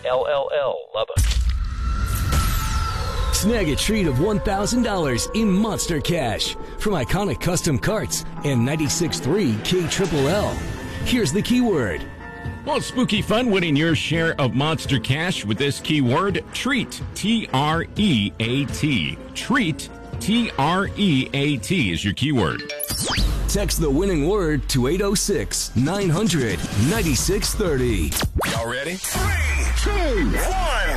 LLL Lubbock. Snag a treat of $1,000 in Monster Cash from Iconic Custom Carts and 96.3 KLLL. Here's the keyword. Well, spooky fun winning your share of Monster Cash with this keyword, treat, T-R-E-A-T. Treat, T-R-E-A-T is your keyword. Text the winning word to 806-900-9630. Y'all ready? 3, 2, 1.